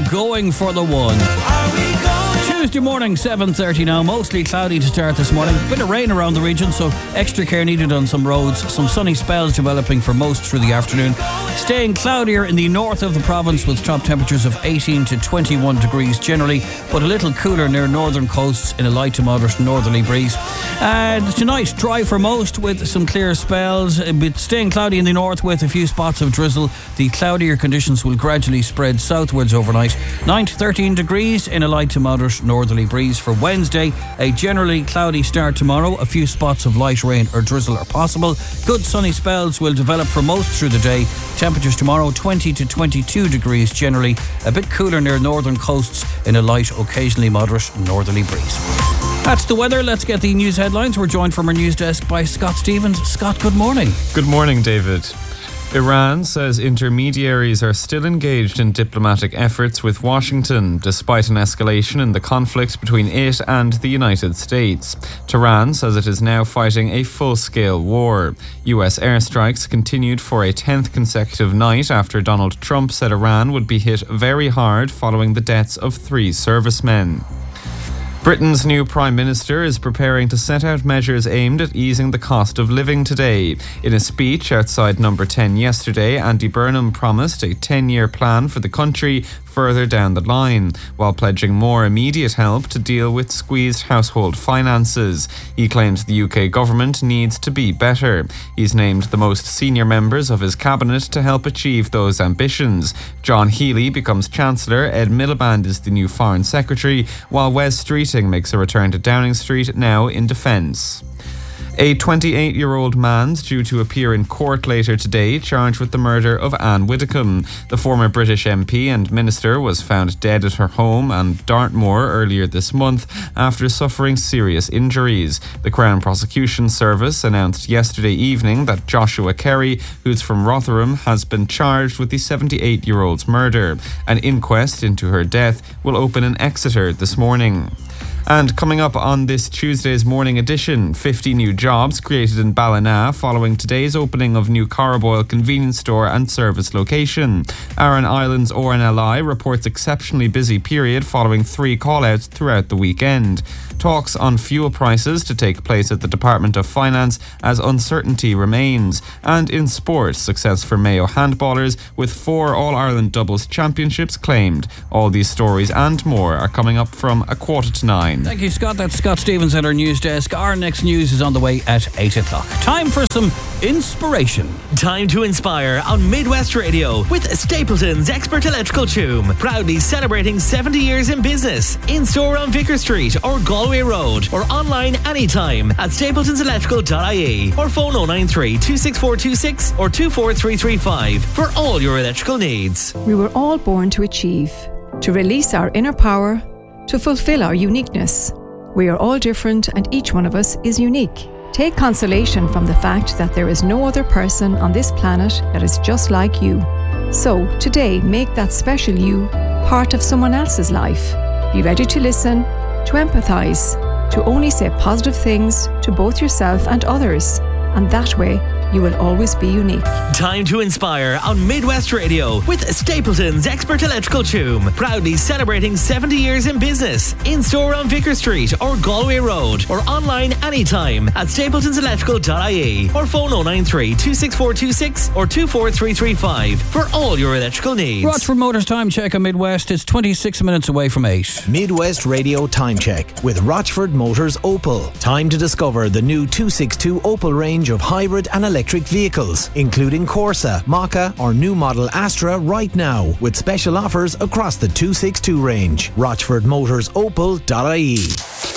going for the one? Tuesday morning, 7:30 now. Mostly cloudy to start this morning. Bit of rain around the region, so extra care needed on some roads. Some sunny spells developing for most through the afternoon. Staying cloudier in the north of the province with top temperatures of 18 to 21 degrees generally, but a little cooler near northern coasts in a light to moderate northerly breeze. Tonight, dry for most with some clear spells. But staying cloudy in the north with a few spots of drizzle. The cloudier conditions will gradually spread southwards overnight. 9 to 13 degrees in a light to moderate northerly breeze for Wednesday. A generally cloudy start tomorrow. A few spots of light rain or drizzle are possible. Good sunny spells will develop for most through the day. Temperatures tomorrow 20 to 22 degrees generally. A bit cooler near northern coasts in a light, occasionally moderate northerly breeze. That's the weather. Let's get the news headlines. We're joined from our news desk by Scott Stevens. Scott, good morning. Good morning, David. Iran says intermediaries are still engaged in diplomatic efforts with Washington, despite an escalation in the conflict between it and the United States. Tehran says it is now fighting a full-scale war. US airstrikes continued for a 10th consecutive night after Donald Trump said Iran would be hit very hard following the deaths of 3 servicemen. Britain's new Prime Minister is preparing to set out measures aimed at easing the cost of living today. In a speech outside Number 10 yesterday, Andy Burnham promised a 10-year plan for the country further down the line, while pledging more immediate help to deal with squeezed household finances. He claims the UK government needs to be better. He's named the most senior members of his cabinet to help achieve those ambitions. John Healey becomes Chancellor, Ed Miliband is the new Foreign Secretary, while Wes Streeting makes a return to Downing Street, now in Defence. A 28-year-old man's due to appear in court later today, charged with the murder of Anne Widdecombe. The former British MP and minister was found dead at her home in Dartmoor earlier this month after suffering serious injuries. The Crown Prosecution Service announced yesterday evening that Joshua Kerry, who's from Rotherham, has been charged with the 78-year-old's murder. An inquest into her death will open in Exeter this morning. And coming up on this Tuesday's morning edition, 50 new jobs created in Ballina following today's opening of new Carboyle convenience store and service location. Aran Islands RNLI reports exceptionally busy period following 3 call-outs throughout the weekend. Talks on fuel prices to take place at the Department of Finance as uncertainty remains. And in sport, success for Mayo handballers with 4 All-Ireland doubles championships claimed. All these stories and more are coming up from 8:45. Thank you, Scott. That's Scott Stevens at our news desk. Our next news is on the way at 8 o'clock. Time for some inspiration. Time to inspire on Midwest Radio with Stapleton's Expert Electrical Tomb. Proudly celebrating 70 years in business. In store on Vicar Street or Galway Road, or online anytime at stapletonselectrical.ie, or phone 093 26426 or 24335 for all your electrical needs. We were all born to achieve, to release our inner power, to fulfill our uniqueness. We are all different and each one of us is unique. Take consolation from the fact that there is no other person on this planet that is just like you. So today, make that special you part of someone else's life. Be ready to listen, to empathise, to only say positive things to both yourself and others. And that way, you will always be unique. Time to inspire on Midwest Radio with Stapleton's Expert Electrical Tomb. Proudly celebrating 70 years in business. In store on Vicar Street or Galway Road, or online anytime at stapletonselectrical.ie, or phone 093 26426 or 24335 for all your electrical needs. Rochford Motors Time Check on Midwest is 26 minutes away from 8. Midwest Radio Time Check with Rochford Motors Opel. Time to discover the new 262 Opel range of hybrid and electric vehicles, including Corsa, Mokka or new model Astra right now, with special offers across the 262 range. RochfordMotorsOpel.ie.